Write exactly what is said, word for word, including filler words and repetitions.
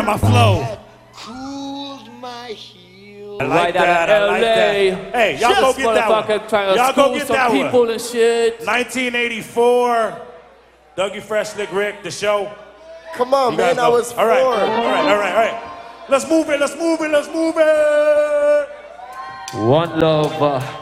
My flow. Cooled my heel. I like Right that, out of I like L A. that. Hey, y'all go get that one. Trying to Y'all school go get some that people one. and shit. nineteen eighty-four. Dougie Fresh, Slick Rick, the show. Come on, You man, guys I know. was all right, four. all right, all right, all right. Let's move it, let's move it, let's move it. One love. Uh,